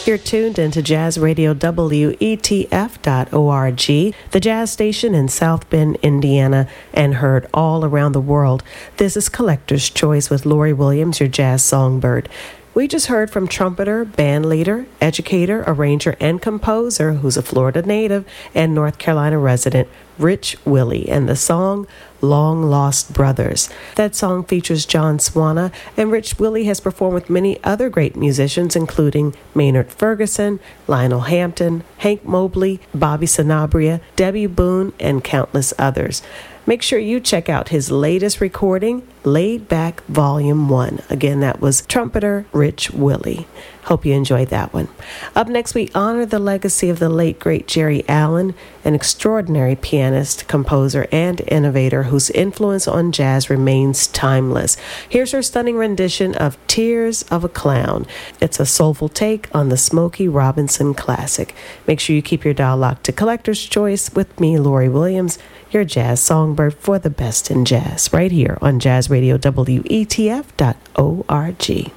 You're tuned into Jazz Radio WETF.org, the jazz station in South Bend, Indiana, and heard all around the world. This is Collector's Choice with Lori Williams, your jazz songbird. We just heard from trumpeter, band leader, educator, arranger, and composer, who's a Florida native and North Carolina resident, Rich Willie, and the song Long Lost Brothers. That song features John Swana, and Rich Willie has performed with many other great musicians, including Maynard Ferguson, Lionel Hampton, Hank Mobley, Bobby Sanabria, Debbie Boone, and countless others. Make sure you check out his latest recording, Laid Back Volume 1. Again, that was trumpeter Rich Willie. Hope you enjoyed that one. Up next, we honor the legacy of the late, great Jerry Allen, an extraordinary pianist, composer, and innovator whose influence on jazz remains timeless. Here's her stunning rendition of Tears of a Clown. It's a soulful take on the Smokey Robinson classic. Make sure you keep your dial locked to Collector's Choice with me, Lori Williams, your jazz songbird for the best in jazz, right here on Jazz Radio WETF.org.